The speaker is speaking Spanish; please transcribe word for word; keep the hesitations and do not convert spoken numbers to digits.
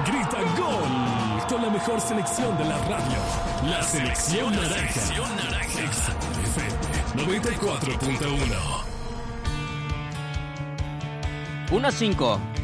grita gol con la mejor selección de la radio. La selección naranja. F M noventa y cuatro punto uno. uno a cinco.